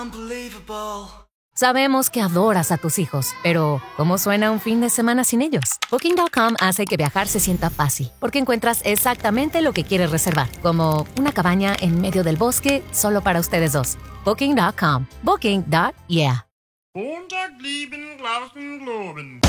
Sabemos que adoras a tus hijos, pero ¿cómo suena un fin de semana sin ellos? Booking.com hace que viajar se sienta fácil, porque encuentras exactamente lo que quieres reservar, como una cabaña en medio del bosque solo para ustedes dos. Booking.com. Booking.yeah. Montag blieben Glauben globen.